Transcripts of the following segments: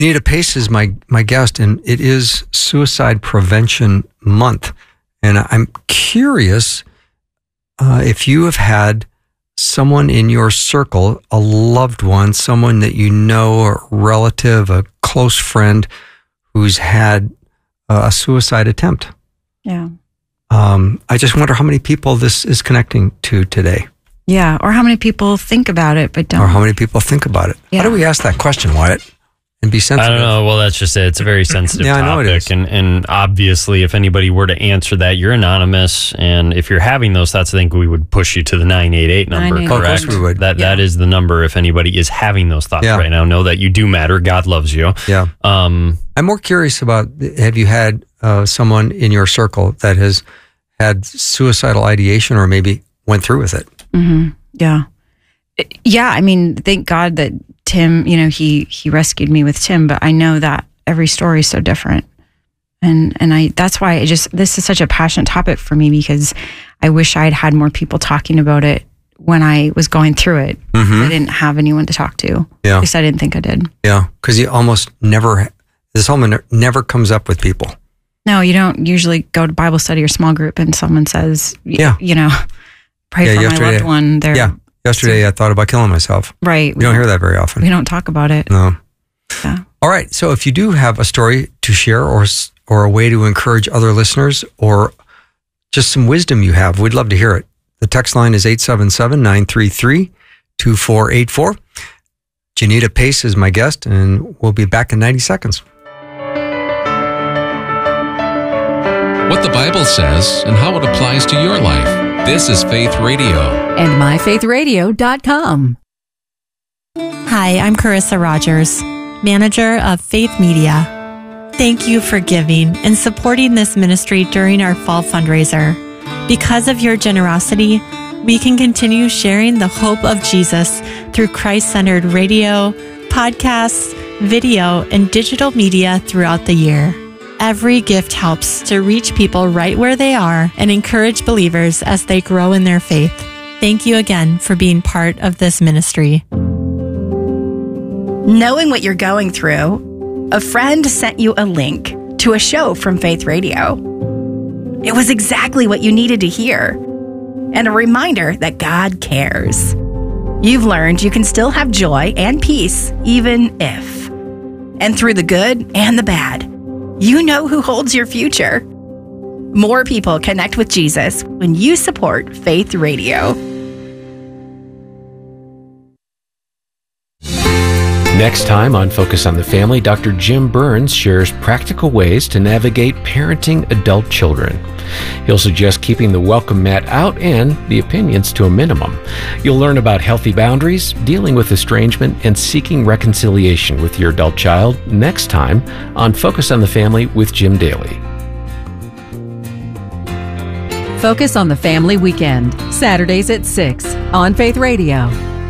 Janita Pace is my guest, and it is Suicide Prevention Month. And I'm curious if you have had someone in your circle, a loved one, someone that you know, a relative, a close friend who's had a suicide attempt. Yeah. I just wonder how many people this is connecting to today. Yeah, or how many people think about it but don't. Or how many people think about it. Yeah. How do we ask that question, Wyatt? And be sensitive. I don't know. Well, that's just it. It's a very sensitive Yeah, topic. I know it is. And obviously, if anybody were to answer that, you're anonymous. And if you're having those thoughts, I think we would push you to the 988 number, 988. correct? Oh, of course we would. That is the number if anybody is having those thoughts right now. Know that you do matter. God loves you. Yeah. I'm more curious about, have you had someone in your circle that has had suicidal ideation or maybe went through with it? Mm-hmm. Yeah. Yeah, I mean, thank God that Tim, he rescued me with Tim, but I know that every story is so different. And that's why this is such a passionate topic for me, because I wish I had had more people talking about it when I was going through it. Mm-hmm. I didn't have anyone to talk to. Yeah. At least I didn't think I did. Yeah, because you almost never, this element never comes up with people. No, you don't usually go to Bible study or small group and someone says, pray for my loved one. Yesterday I thought about killing myself. Right. We don't hear that very often. We don't talk about it. No. Yeah. All right. So if you do have a story to share or a way to encourage other listeners or just some wisdom you have, we'd love to hear it. The text line is 877-933-2484. Janita Pace is my guest, and we'll be back in 90 seconds. What the Bible says and how it applies to your life. This is Faith Radio. And myfaithradio.com. Hi, I'm Carissa Rogers, manager of Faith Media. Thank you for giving and supporting this ministry during our fall fundraiser. Because of your generosity, we can continue sharing the hope of Jesus through Christ-centered radio, podcasts, video, and digital media throughout the year. Every gift helps to reach people right where they are and encourage believers as they grow in their faith. Thank you again for being part of this ministry. Knowing what you're going through, a friend sent you a link to a show from Faith Radio. It was exactly what you needed to hear, and a reminder that God cares. You've learned you can still have joy and peace even if. And through the good and the bad, you know who holds your future. More people connect with Jesus when you support Faith Radio. Next time on Focus on the Family, Dr. Jim Burns shares practical ways to navigate parenting adult children. He'll suggest keeping the welcome mat out and the opinions to a minimum. You'll learn about healthy boundaries, dealing with estrangement, and seeking reconciliation with your adult child next time on Focus on the Family with Jim Daly. Focus on the Family Weekend, Saturdays at 6 on Faith Radio.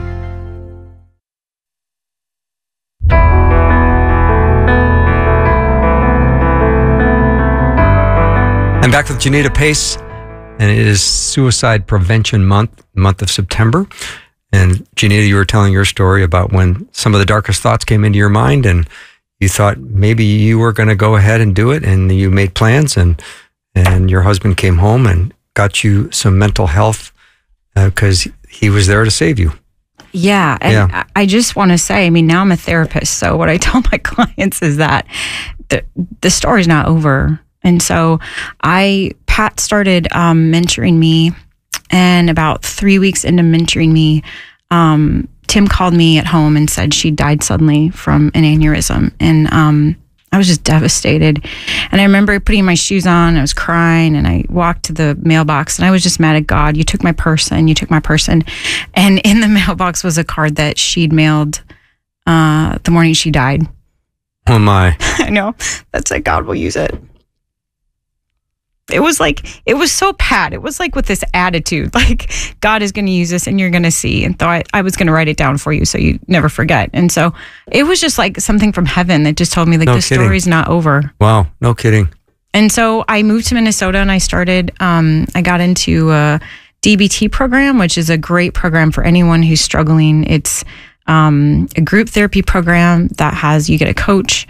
I'm back with Janita Pace, and it is Suicide Prevention Month of September. And Janita, you were telling your story about when some of the darkest thoughts came into your mind, and you thought maybe you were going to go ahead and do it, and you made plans, and your husband came home and got you some mental health because he was there to save you. Yeah. And I just want to say, now I'm a therapist, so what I tell my clients is that the story's not over. And so Pat started mentoring me, and about 3 weeks into mentoring me, Tim called me at home and said she died suddenly from an aneurysm. And I was just devastated. And I remember putting my shoes on, I was crying, and I walked to the mailbox, and I was just mad at God. You took my purse, and you took my purse. And in the mailbox was a card that she'd mailed the morning she died. Oh my. I know. That's like, God will use it. It was so Pat. It was like with this attitude, like God is going to use this and you're going to see. And thought I was going to write it down for you so you never forget. And so it was just like something from heaven that just told me the story's not over. Wow. No kidding. And so I moved to Minnesota and I started, I got into a DBT program, which is a great program for anyone who's struggling. It's a group therapy program that you get a coach